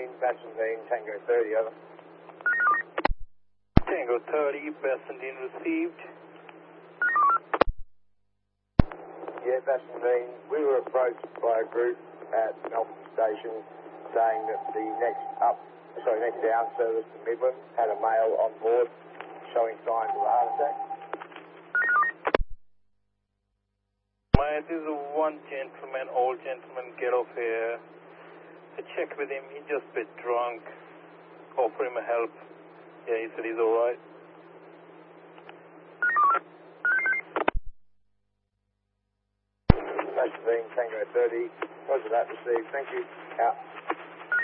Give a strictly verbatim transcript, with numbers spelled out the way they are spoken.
Bassendean, Tango thirty, over. Tango thirty, Bassendean received. Yeah, Bassendean, we were approached by a group at Melbourne Station saying that the next up, sorry, next down service to Midland had a male on board showing signs of a heart attack. My, this is one gentleman, old gentleman, get off here. I checked with him, he's just a bit drunk. Offer him a help. Yeah, he said he's alright. Bassendean, Tango thirty, was that received? Thank you. Out.